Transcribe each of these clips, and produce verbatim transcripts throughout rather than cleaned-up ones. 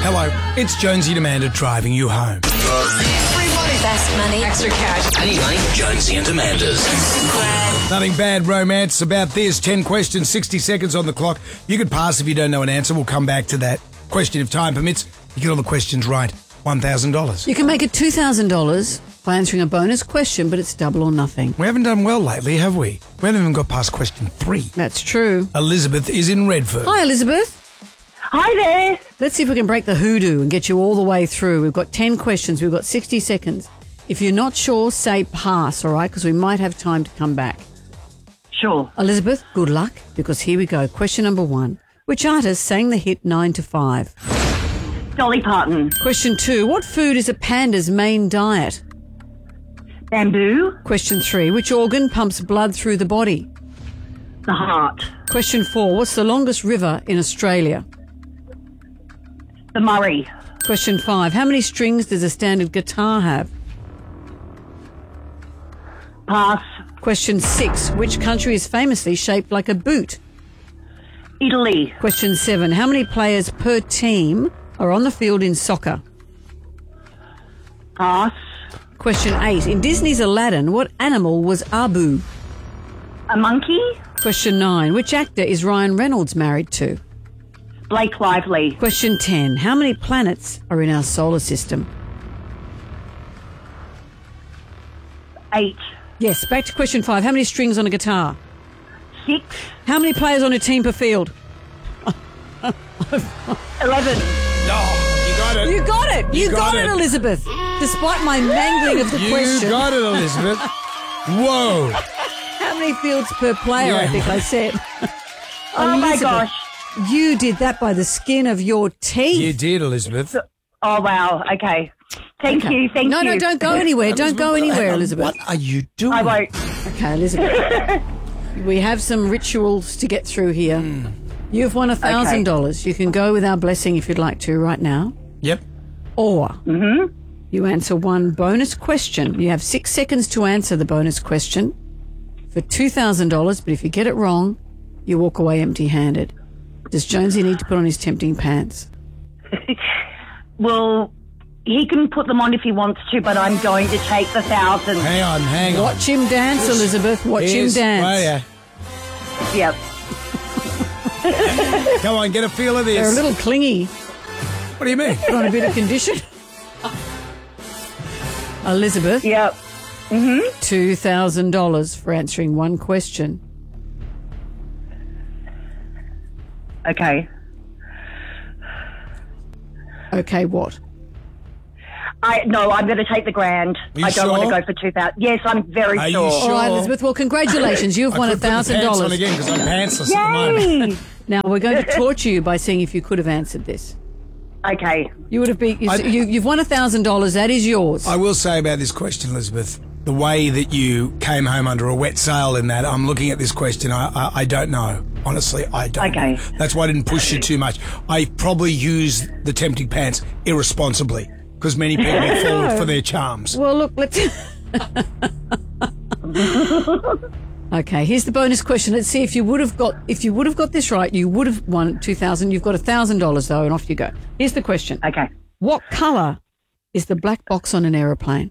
Hello, it's Jonesy and Amanda driving you home. Free money. Best money. Extra cash. I need money. Jonesy and Amanda's. Nothing bad romance about this. ten questions, sixty seconds on the clock. You could pass if you don't know an answer. We'll come back to that. Question if time permits. You get all the questions right. one thousand dollars. You can make it two thousand dollars by answering a bonus question, but it's double or nothing. We haven't done well lately, have we? We haven't even got past question three. That's true. Elizabeth is in Redford. Hi, Elizabeth. Hi there. Let's see if we can break the hoodoo and get you all the way through. We've got ten questions. We've got sixty seconds. If you're not sure, say pass, all right? Because we might have time to come back. Sure. Elizabeth, good luck, because here we go. Question number one. Which artist sang the hit nine to five? Dolly Parton. Question two. What food is a panda's main diet? Bamboo. Question three. Which organ pumps blood through the body? The heart. Question four. What's the longest river in Australia? The Murray. Question five. How many strings does a standard guitar have? Pass. Question six. Which country is famously shaped like a boot? Italy. Question seven. How many players per team are on the field in soccer? Pass. Question eight. In Disney's Aladdin, what animal was Abu? A monkey. Question nine. Which actor is Ryan Reynolds married to? Blake Lively. Question ten. How many planets are in our solar system? Eight. Yes. Back to question five. How many strings on a guitar? Six. How many players on a team per field? Eleven. No, you got it. You got it. You, You got, got it, it. Elizabeth. Despite my mangling of the You question. got it, Elizabeth. Whoa. How many fields per player, I Yeah. think I said. Oh my Elizabeth, gosh. You did that by the skin of your teeth. You did, Elizabeth. Oh wow. Okay. Thank Okay. you. Thank no, you. No, don't go anywhere. Don't go anywhere, Elizabeth. What are you doing? I won't. Okay, Elizabeth. We have some rituals to get through here. Hmm. You've won one thousand dollars. You can go with our blessing if you'd like to right now. Yep. Or you answer one bonus question. You have six seconds to answer the bonus question for two thousand dollars, but if you get it wrong, you walk away empty-handed. Does Jonesy need to put on his tempting pants? Well, he can put them on if he wants to, but I'm going to take the thousand. Hang on, hang on. Watch him dance, Elizabeth. Watch Here's- him dance. Oh, yeah. Yep. Come on, get a feel of this. They're a little clingy. What do you mean? Put on a bit of condition. Elizabeth, Yep. two thousand dollars for answering one question. Okay. Okay, what? I no, I'm going to take the grand. Are you I don't want sure? to go for two thousand. Yes, I'm very Are you sure. All sure? right, Elizabeth. Well, congratulations. You've I won could a put the thousand pants on dollars. again because I'm pantsless at the moment. Yay! Now we're going to torture you by seeing if you could have answered this. Okay. You would have been. You, I- you, you've won a thousand dollars. That is yours. I will say about this question, Elizabeth, the way that you came home under a wet sail in that, I'm looking at this question, I, I, I don't know. Honestly, I don't Okay. know. That's why I didn't push you too much. I probably used the tempting pants irresponsibly because many people fall for their charms. Well, look. Let's. Okay, here's the bonus question. Let's see if you would have got if you would have got this right. You would have won two thousand. You've got a thousand dollars though, and off you go. Here's the question. Okay. What colour is the black box on an aeroplane?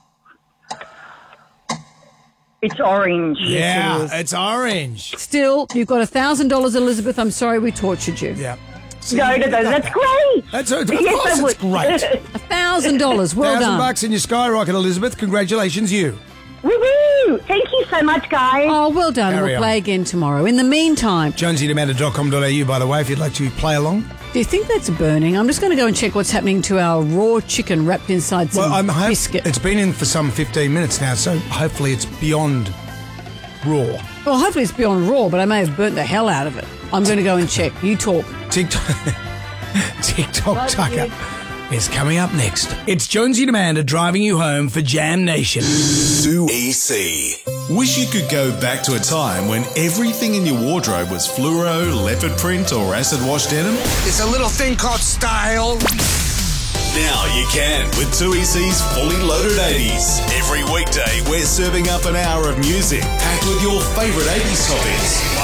It's orange. Yeah, it is. it's orange. Still, you've got a thousand dollars, Elizabeth. I'm sorry we tortured you. Yeah. No, no, no. That's great. That's of Yes, course I it's would. great. A thousand dollars. Well Thousand done. bucks in your skyrocket, Elizabeth. Congratulations, you. Woohoo! Thank you so much, guys. Oh, well done. Carry We'll on. play again tomorrow. In the meantime, jonesy at amanda dot com dot a u, by the way, if you'd like to play along. do you think that's burning? I'm just going to go and check what's happening to our raw chicken wrapped inside some Well, I'm hope- biscuit. it's been in for some fifteen minutes now, so hopefully it's beyond raw. Well, hopefully it's beyond raw, but I may have burnt the hell out of it. I'm going to go and check. You talk. TikTok, TikTok Tucker is coming up next. It's Jonesy and Amanda driving you home for Jam Nation. two E C. Wish you could go back to a time when everything in your wardrobe was fluoro, leopard print, or acid wash denim? It's a little thing called style. Now you can with two E C's Fully Loaded eighties. Every weekday, we're serving up an hour of music packed with your favourite eighties topics.